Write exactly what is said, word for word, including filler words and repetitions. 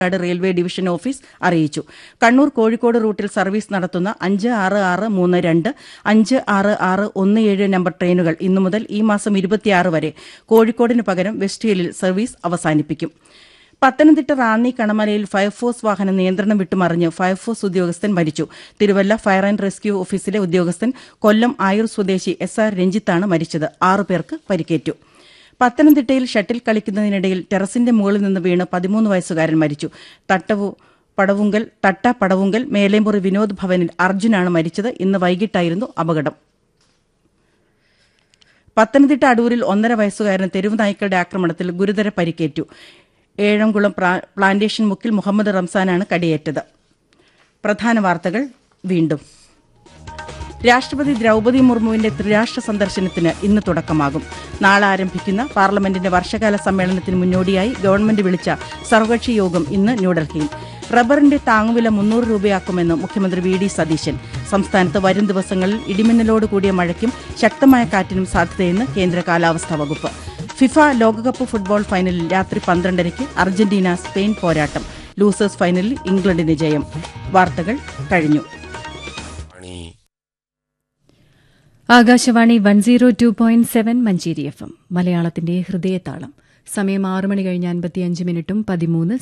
Railway division office അറിയിച്ചു. കണ്ണൂർ കോഴിക്കോട് റൂട്ടിൽ service നടത്തുന്ന അഞ്ച് ആറ് ആറ് മൂന്ന് രണ്ട് അഞ്ച് ആറ് ആറ് ഒന്ന് ഏഴ് നമ്പർ ട്രെയിനുകൾ ഇന്നു മുതൽ ഈ മാസം ഇരുപത്തിയാറ് വരെ കോഴിക്കോടിന് പകരം വെസ്റ്റ് ഹില്ലിൽ സർവീസ് അവസാനിപ്പിക്കും. പത്തനംതിട്ട റാന്നി കണമലയിൽ ഫയർഫോഴ്സ് വാഹനം നിയന്ത്രണം വിട്ടുമറിഞ്ഞ് ഫയർഫോഴ്സ് ഉദ്യോഗസ്ഥൻ മരിച്ചു. തിരുവല്ല ഫയർ ആൻഡ് റെസ്ക്യൂ ഓഫീസിലെ ഉദ്യോഗസ്ഥൻ കൊല്ലം ആയൂർ സ്വദേശി എസ് ആർ രഞ്ജിത്താണ് മരിച്ചത്. ആറുപേർക്ക് പരിക്കേറ്റു. പത്തനംതിട്ടയിൽ ഷട്ടിൽ കളിക്കുന്നതിനിടയിൽ ടെറസിന്റെ മുകളിൽ നിന്ന് വീണ് പതിമൂന്ന് വയസ്സുകാരൻ മരിച്ചു. തട്ടവു പടവുങ്കൽ തട്ട പടവുങ്കൽ മേലേമുറി വിനോദ് ഭവനിൽ അർജുനാണ് മരിച്ചത്. ഇന്ന് വൈകിട്ടായിരുന്നു അപകടം. പത്തനംതിട്ട അടൂരിൽ ഒന്നര വയസ്സുകാരന് തെരുവ് നായ്ക്കളുടെ ആക്രമണത്തിൽ ഗുരുതര പരിക്കേറ്റു. ഏഴംകുളം പ്ലാന്റേഷൻ മുക്കിൽ മുഹമ്മദ് റംസാനാണ് കടിയേറ്റത്. പ്രധാന വാർത്തകൾ വീണ്ടും. രാഷ്ട്രപതി ദ്രൌപദി മുർമുവിന്റെ ത്രിരാഷ്ട്ര സന്ദർശനത്തിന് ഇന്ന് തുടക്കമാകും. നാളെ ആരംഭിക്കുന്ന പാർലമെന്റിന്റെ വർഷകാല സമ്മേളനത്തിന് മുന്നോടിയായി ഗവൺമെന്റ് വിളിച്ച സർവകക്ഷി യോഗം ഇന്ന് ന്യൂഡൽഹിയിൽ. റബ്ബറിന്റെ താങ്ങുവില മുന്നൂറ് രൂപയാക്കുമെന്ന് മുഖ്യമന്ത്രി വി ഡി സതീശൻ. സംസ്ഥാനത്ത് വരും ദിവസങ്ങളിൽ ഇടിമിന്നലോട് കൂടിയ മഴയ്ക്കും ശക്തമായ കാറ്റിനും സാധ്യതയെന്ന് കേന്ദ്ര കാലാവസ്ഥാ വകുപ്പ്. ഫിഫ ലോകകപ്പ് ഫുട്ബോൾ ഫൈനലിൽ രാത്രി പന്ത്രണ്ടരയ്ക്ക് അർജന്റീന സ്പെയിൻ പോരാട്ടം. ലൂസേഴ്സ് ഫൈനലിൽ ഇംഗ്ലണ്ടിന് ജയം. വാർത്തകൾ കഴിഞ്ഞു. Akashvani one zero two point seven Manjeri F M മലയാളത്തിന്റെ ഹൃദയതാളം. സമയം ആറ് മണി കഴിഞ്ഞ് അൻപത്തിയഞ്ച് മിനിറ്റും പതിമൂന്ന്